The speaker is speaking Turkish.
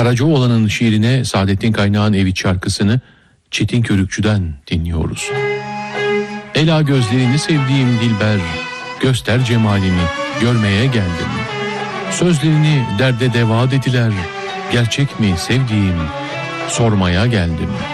Karacaoğlan'ın şiirine Saadettin Kaynağ'ın Evi şarkısını Çetin Körükçü'den dinliyoruz. Ela gözlerini sevdiğim dilber, göster cemalini, görmeye geldim. Sözlerini derde deva dediler, gerçek mi sevdiğim, sormaya geldim.